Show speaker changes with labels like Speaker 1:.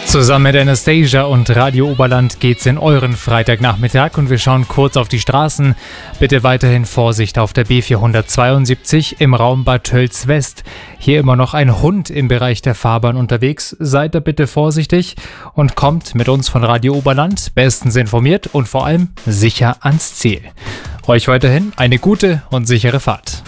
Speaker 1: Zusammen mit Anastasia und Radio Oberland geht's in euren Freitagnachmittag und wir schauen kurz auf die Straßen. Bitte weiterhin Vorsicht auf der B472 im Raum Bad Tölz West. Hier immer noch ein Hund im Bereich der Fahrbahn unterwegs. Seid da bitte vorsichtig und kommt mit uns von Radio Oberland bestens informiert und vor allem sicher ans Ziel. Euch weiterhin eine gute und sichere Fahrt.